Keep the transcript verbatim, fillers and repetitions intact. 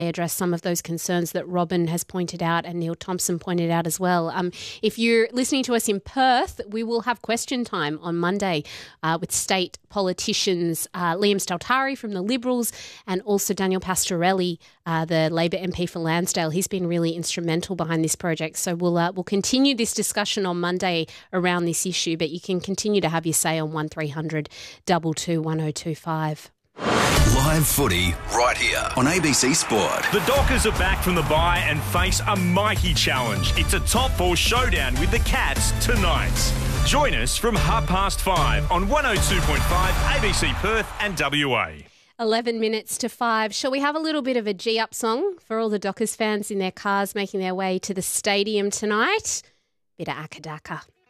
address some of those concerns that Robin has pointed out and Neil Thompson pointed out as well. Um, if you're listening to us in Perth, we will have question time on Monday uh, with state politicians uh, Liam Staltari from the Liberals and also Daniel Pastorelli, uh, the Labor M P for Lansdale. He's been really instrumental behind this project. So we'll uh, we'll continue this discussion on Monday around this issue, but you can continue to have your say on one three hundred two two one oh two five. Live footy right here on A B C Sport. The Dockers are back from the bye and face a mighty challenge. It's a top four showdown with the Cats tonight. Join us from half past five on one oh two point five A B C Perth and W A. eleven minutes to five. Shall we have a little bit of a G-up song for all the Dockers fans in their cars making their way to the stadium tonight? Bit of Akadaka.